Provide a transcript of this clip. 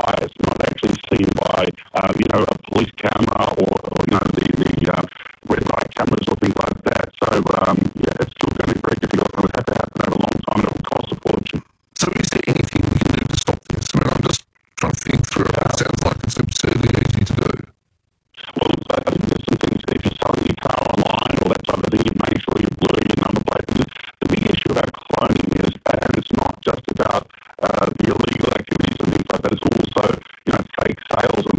bias, not actually seen by a police camera or the red light cameras or things like that. So it's still going to be very difficult. It would have to happen over a long time, and it will cost a fortune. So is there anything we can do to stop this? I mean, I'm just trying to think through it. It sounds like it's absurdly easy to do. Well, I think there's some things, if you're selling your car online or that type of thing, you make sure you blur your number plate. The big issue about cloning is that, and it's not just about the illegal activities and things like that, it's also, fake sales and